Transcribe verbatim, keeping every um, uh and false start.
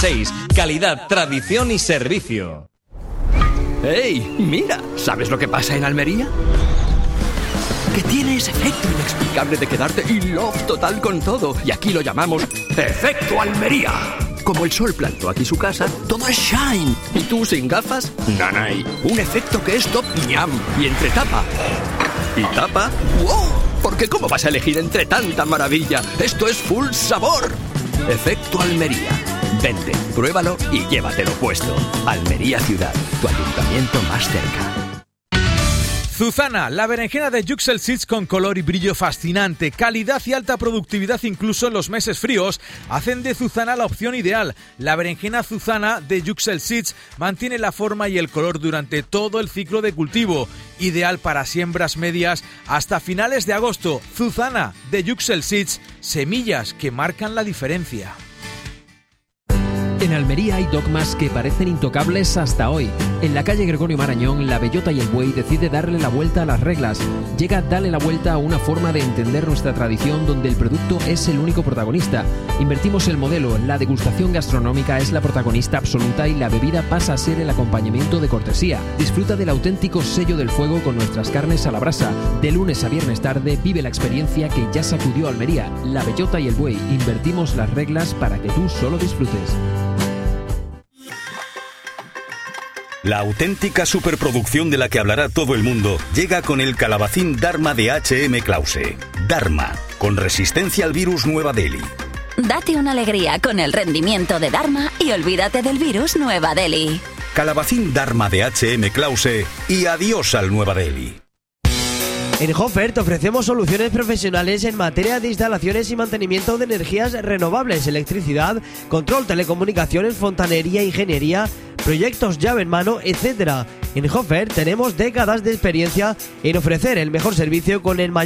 seis. Calidad, tradición y servicio. ¡Ey! Mira, ¿sabes lo que pasa en Almería? Que tiene ese efecto inexplicable de quedarte in love total con todo. Y aquí lo llamamos Efecto Almería. Como el sol plantó aquí su casa, todo es shine. ¿Y tú sin gafas? Nanay. Un efecto que es top ñam. Y entre tapa y tapa, ¡wow! Porque ¿cómo vas a elegir entre tanta maravilla? Esto es full sabor. Efecto Almería. Vente, pruébalo y llévatelo puesto. Almería Ciudad, tu ayuntamiento más cerca. Zuzana, la berenjena de Yuxel Seeds con color y brillo fascinante, calidad y alta productividad incluso en los meses fríos, hacen de Zuzana la opción ideal. La berenjena Zuzana de Yuxel Seeds mantiene la forma y el color durante todo el ciclo de cultivo, ideal para siembras medias hasta finales de agosto. Zuzana de Yuxel Seeds, semillas que marcan la diferencia. En Almería hay dogmas que parecen intocables hasta hoy. En la calle Gregorio Marañón, la bellota y el buey decide darle la vuelta a las reglas. Llega Dale la vuelta a una forma de entender nuestra tradición donde el producto es el único protagonista. Invertimos el modelo, la degustación gastronómica es la protagonista absoluta y la bebida pasa a ser el acompañamiento de cortesía. Disfruta del auténtico sello del fuego con nuestras carnes a la brasa. De lunes a viernes tarde vive la experiencia que ya sacudió Almería. La bellota y el buey, invertimos las reglas para que tú solo disfrutes. La auténtica superproducción de la que hablará todo el mundo llega con el calabacín Dharma de H M Klause. Dharma, con resistencia al virus Nueva Delhi. Date una alegría con el rendimiento de Dharma y olvídate del virus Nueva Delhi. Calabacín Dharma de H M Klause y adiós al Nueva Delhi. En Hofer te ofrecemos soluciones profesionales en materia de instalaciones y mantenimiento de energías renovables, electricidad, control, telecomunicaciones, fontanería, ingeniería, proyectos llave en mano, etcétera. En Hofer tenemos décadas de experiencia en ofrecer el mejor servicio con el mayor